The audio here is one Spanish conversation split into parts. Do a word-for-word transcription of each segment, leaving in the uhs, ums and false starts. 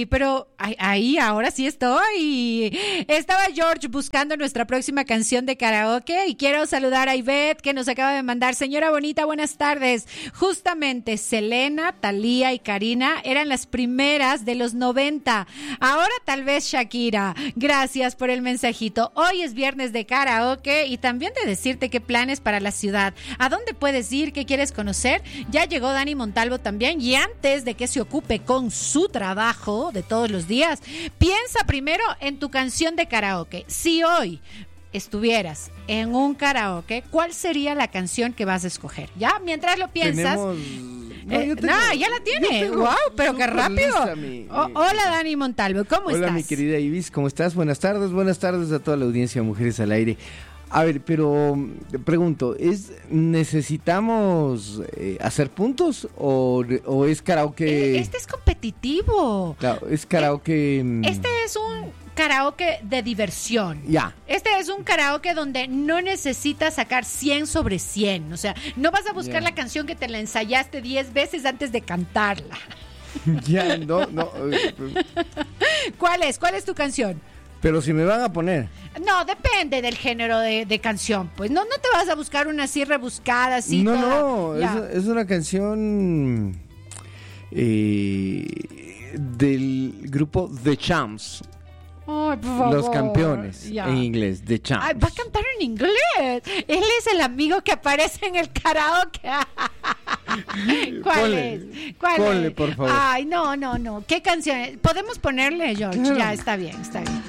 Ay, pero ahí ahora sí estoy. Estaba George buscando nuestra próxima canción de karaoke y quiero saludar a Ivette que nos acaba de mandar. Señora bonita, buenas tardes. Justamente Selena, Thalía y Karina eran las primeras de los noventa. Ahora tal vez Shakira. Gracias por el mensajito. Hoy es viernes de karaoke y también de decirte qué planes para la ciudad. ¿A dónde puedes ir? ¿Qué quieres conocer? Ya llegó Dani Montalvo también y antes de que se ocupe con su trabajo de todos los días, piensa primero en tu canción de karaoke. Si hoy estuvieras en un karaoke, ¿cuál sería la canción que vas a escoger? Ya, mientras lo piensas. Tenemos... No, eh, tengo, no, ya la tiene. Wow, pero qué rápido. Lista, mi, oh, mi... Hola Dani Montalvo, ¿cómo hola, estás? Hola mi querida Ibis, ¿cómo estás? Buenas tardes, buenas tardes a toda la audiencia Mujeres al Aire. A ver, pero pregunto, ¿es necesitamos eh, hacer puntos o, o es karaoke? Este es competitivo. Claro, es karaoke. Este es un karaoke de diversión. Ya. Este es un karaoke donde no necesitas sacar cien sobre cien. O sea, no vas a buscar ya. la canción que te la ensayaste diez veces antes de cantarla. Ya, no, no. ¿Cuál es? ¿Cuál es tu canción? Pero si me van a poner. No, depende del género de, de canción. Pues no, no te vas a buscar una así rebuscada, así. No, toda, no, es, es una canción eh, del grupo The Champs. Ay, por favor. Los campeones, ya. En inglés, The Champs. Ay, va a cantar en inglés. Él es el amigo que aparece en el karaoke. ¿Cuál ponle, es? ¿Cuál ponle, es? por favor. Ay, no, no, no. ¿Qué canción es? ¿Podemos ponerle, George? Claro. Ya, está bien, está bien.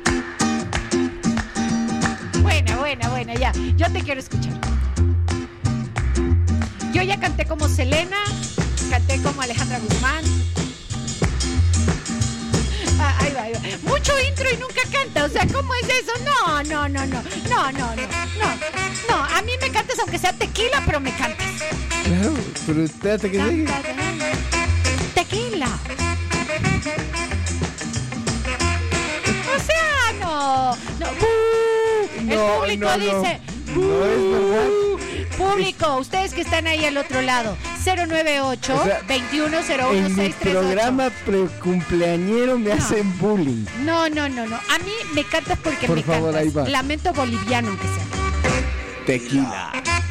Buena, buena, buena, ya. Yo te quiero escuchar. Yo ya canté como Selena, canté como Alejandra Guzmán. Ah, ahí va, ahí va. Mucho intro y nunca canta. O sea, ¿cómo es eso? No, no, no, no. No, no, no. No, no. A mí me cantas aunque sea tequila, pero me cantas. Claro, pero espérate que llegue. Tequila. O sea, no. No. ¡Bú! El No, público no, no. dice. No es verdad. Público, ustedes que están ahí al otro lado, cero nueve ocho, O sea, veintiuno cero uno En mi seis tres ocho. programa precumpleañero me No. hacen bullying. No, no, no, no. A mí me cantas porque Por me favor, cantas. ahí va. Lamento boliviano aunque sea. Tequila.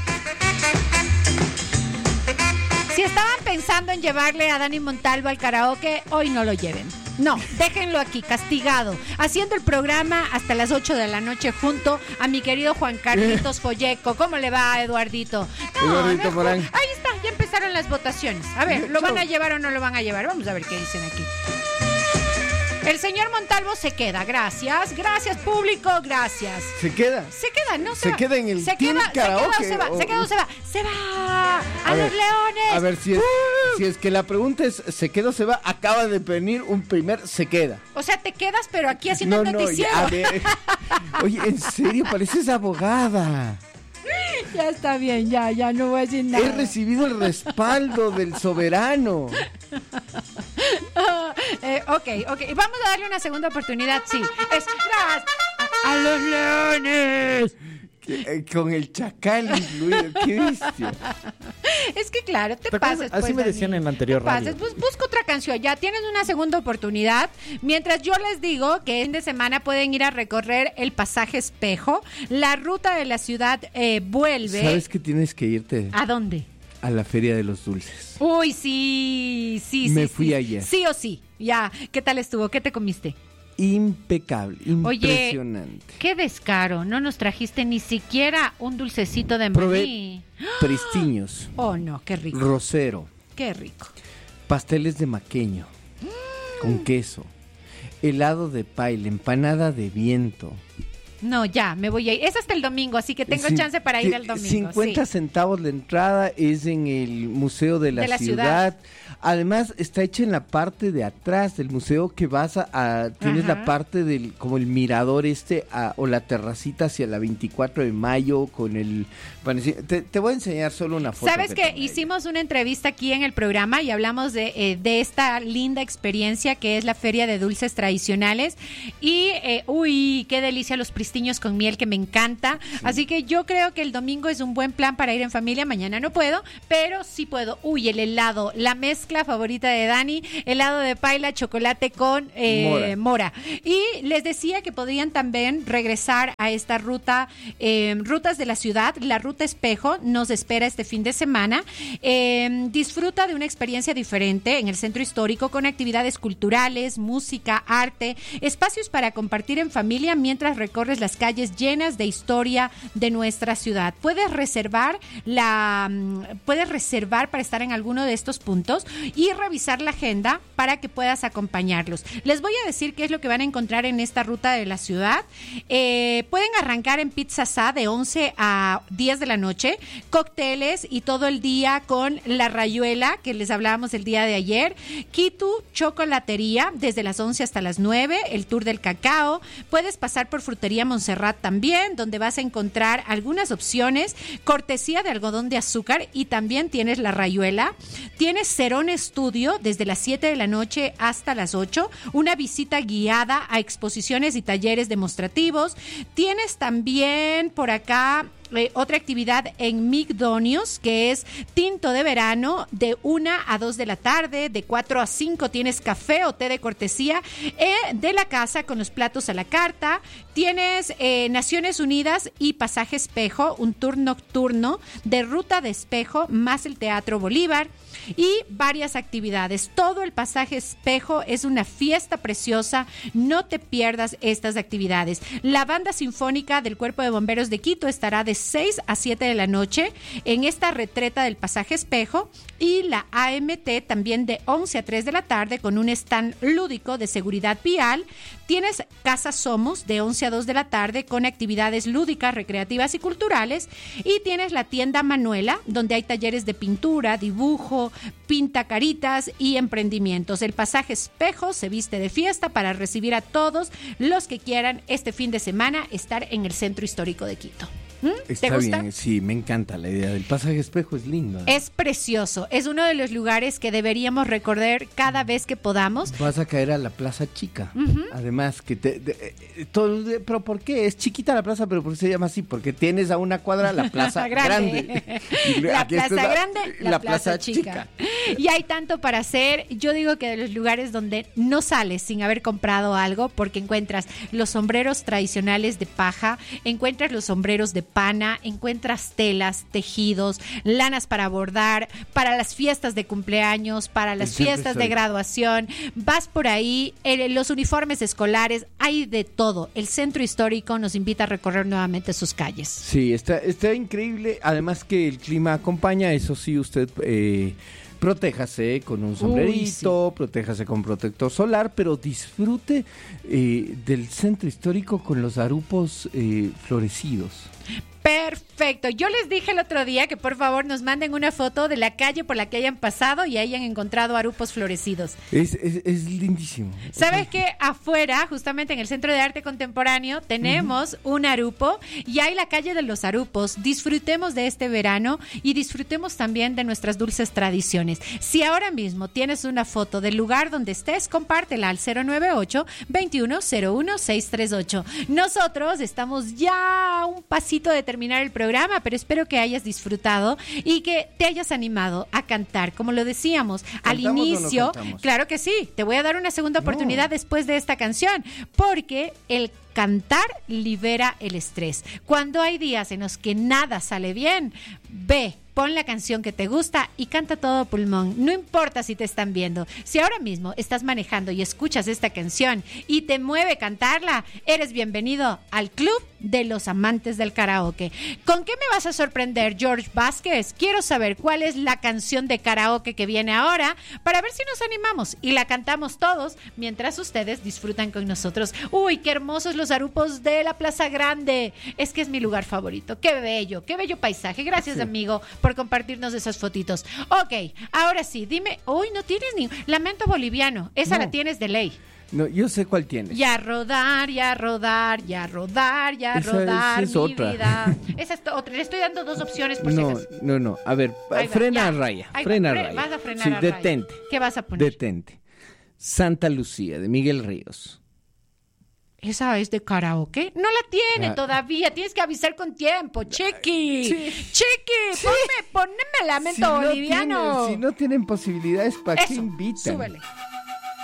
Si estaban pensando en llevarle a Dani Montalvo al karaoke, hoy no lo lleven. No, déjenlo aquí, castigado, haciendo el programa hasta las ocho de la noche junto a mi querido Juan Carlitos Folleco. ¿Cómo le va, Eduardito? No, Eduardito no es- Morán. Ahí está, ya empezaron las votaciones. A ver, ¿lo van a llevar o no lo van a llevar? Vamos a ver qué dicen aquí. El señor Montalvo se queda, gracias, gracias público, gracias. ¿Se queda? Se queda, no se, Se va. queda en el se team queda, karaoke, se queda o se va, o- se queda o se va, se va a, A los ver, leones. A ver, si es, ¡Uh! si es que la pregunta es ¿se queda o se va? Acaba de venir un primer se queda. O sea, te quedas, pero aquí haciendo No, el no, noticiero. ya, a ver. Oye, en serio, pareces abogada. Ya está bien, ya, ya no voy a decir nada. He recibido el respaldo del soberano. eh, ok, ok. Vamos a darle una segunda oportunidad, sí. Es gracias a, a los leones. Que, eh, con el chacal incluido. Qué bestia. Es que claro, te ¿Te pases. acuerdas? Así pues, me Dani. decían en la anterior Te pases. radio. Bus- busca otra canción. Ya tienes una segunda oportunidad. Mientras yo les digo que el fin de semana pueden ir a recorrer el pasaje Espejo. La ruta de la ciudad eh, vuelve. ¿Sabes que tienes que irte ¿A dónde? a la Feria de los Dulces? Uy, sí, sí, sí. Me sí. fui ayer. Sí o sí. Ya. ¿Qué tal estuvo? ¿Qué te comiste? Impecable, Oye, impresionante. qué descaro, no nos trajiste ni siquiera un dulcecito de Probé maní. pristiños, Oh, no, qué rico, rosero, qué rico. pasteles de maqueño con queso, helado de paila, empanada de viento. No, ya, me voy a ir. Es hasta el domingo, así que tengo Cin- chance para ir ci- el domingo. cincuenta sí. centavos la entrada, es en el Museo de la, De la ciudad. ciudad. Además está hecha en la parte de atrás del museo que vas a, a- tienes Ajá. la parte del como el mirador este a- o la terracita hacia la veinticuatro de mayo con el panecillo. te, te voy a enseñar solo una foto. Sabes que tomé. hicimos una entrevista aquí en el programa y hablamos de, eh, de esta linda experiencia que es la Feria de Dulces Tradicionales y, eh, uy, qué delicia los cristiños con miel que me encanta. Sí. Así que yo creo que el domingo es un buen plan para ir en familia. Mañana no puedo, pero sí puedo. Uy, el helado, la mezcla favorita de Dani, helado de paila, chocolate con eh, mora. mora. Y les decía que podrían también regresar a esta ruta, eh, rutas de la ciudad. La ruta Espejo nos espera este fin de semana. Eh, disfruta de una experiencia diferente en el centro histórico con actividades culturales, música, arte, espacios para compartir en familia mientras recorres las calles llenas de historia de nuestra ciudad. Puedes reservar la, puedes reservar para estar en alguno de estos puntos y revisar la agenda para que puedas acompañarlos. Les voy a decir qué es lo que van a encontrar en esta ruta de la ciudad. Eh, pueden arrancar en Pizza Sa de once a diez de la noche, cócteles y todo el día con la rayuela que les hablábamos el día de ayer, Kitu Chocolatería desde las once hasta las nueve, el tour del cacao. Puedes pasar por Frutería Montserrat también, donde vas a encontrar algunas opciones, cortesía de algodón de azúcar, y también tienes la rayuela. Tienes Cerón Estudio desde las siete de la noche hasta las ocho, una visita guiada a exposiciones y talleres demostrativos. Tienes también por acá Eh, otra actividad en Migdonios, que es tinto de verano de una a dos de la tarde, de cuatro a cinco tienes café o té de cortesía eh, de la casa con los platos a la carta. Tienes eh, Naciones Unidas y Pasaje Espejo, un tour nocturno de ruta de Espejo más el Teatro Bolívar y varias actividades. Todo el Pasaje Espejo es una fiesta preciosa, no te pierdas estas actividades. La Banda Sinfónica del Cuerpo de Bomberos de Quito estará de seis a siete de la noche en esta retreta del Pasaje Espejo, y la A M T también de once a tres de la tarde con un stand lúdico de seguridad vial. Tienes Casa Somos de once a dos de la tarde con actividades lúdicas, recreativas y culturales, y tienes la tienda Manuela donde hay talleres de pintura, dibujo, pinta caritas y emprendimientos. El Pasaje Espejo se viste de fiesta para recibir a todos los que quieran este fin de semana estar en el centro histórico de Quito. ¿Mm? Está ¿Te gusta? Bien, sí, me encanta la idea del Pasaje Espejo, es lindo. Es precioso, es uno de los lugares que deberíamos recorrer cada vez que podamos. Vas a caer a la Plaza Chica, uh-huh. Además que te, de, de, todo, de, pero ¿por qué? Es chiquita la plaza, pero ¿por qué se llama así? Porque tienes a una cuadra la Plaza Grande. grande. La Plaza la, Grande, la, la Plaza, plaza chica. chica. Y hay tanto para hacer. Yo digo que de los lugares donde no sales sin haber comprado algo, porque encuentras los sombreros tradicionales de paja, encuentras los sombreros de pana, encuentras telas, tejidos, lanas para bordar, para las fiestas de cumpleaños, para las fiestas de graduación. Vas por ahí, eh, los uniformes escolares, hay de todo. El centro histórico nos invita a recorrer nuevamente sus calles. Sí, está, está increíble. Además que el clima acompaña, eso sí, usted... Eh, protéjase con un sombrerito, Uy, sí. protéjase con protector solar, pero disfrute eh, del centro histórico con los arupos eh, florecidos. Perfecto. Yo les dije el otro día que por favor nos manden una foto de la calle por la que hayan pasado y hayan encontrado arupos florecidos. Es, es, es lindísimo. ¿Sabes qué? Afuera, justamente en el Centro de Arte Contemporáneo, tenemos uh-huh. un arupo y hay la calle de los arupos. Disfrutemos de este verano y disfrutemos también de nuestras dulces tradiciones. Si ahora mismo tienes una foto del lugar donde estés, compártela al cero nueve ocho, veintiuno cero uno, seiscientos treinta y ocho. Nosotros estamos ya a un pasito de terminar el programa, pero espero que hayas disfrutado y que te hayas animado a cantar, como lo decíamos al inicio. No claro que sí, te voy a dar una segunda oportunidad no. después de esta canción, porque el cantar libera el estrés. Cuando hay días en los que nada sale bien, ve, pon la canción que te gusta y canta todo pulmón. No importa si te están viendo. Si ahora mismo estás manejando y escuchas esta canción y te mueve cantarla, eres bienvenido al Club de los Amantes del Karaoke. ¿Con qué me vas a sorprender, George Vázquez? Quiero saber cuál es la canción de karaoke que viene ahora para ver si nos animamos y la cantamos todos mientras ustedes disfrutan con nosotros. Uy, qué hermosos los arupos de la Plaza Grande. Es que es mi lugar favorito. Qué bello, qué bello paisaje. Gracias, sí. amigo, por compartirnos esas fotitos. Ok, ahora sí, dime, uy, no tienes ni Lamento Boliviano, esa no. la tienes de ley. No, yo sé cuál tienes. Ya rodar, ya rodar, ya rodar, ya esa, rodar, esa es mi otra. vida. Esa es otra, le estoy dando dos opciones por no, si acaso. No, no, a ver, Ahí frena va, a raya, Ahí frena va, a raya. Vas a frenar sí, a raya. detente. ¿Qué vas a poner? Detente. Santa Lucía, de Miguel Ríos. esa es de karaoke. No la tiene Ah. todavía, tienes que avisar con tiempo. Chiqui, Sí. Chiqui, Sí. ponme, ponme lamento Si no boliviano. tienen- si no tienen posibilidades, ¿para qué Eso, invitan? súbele.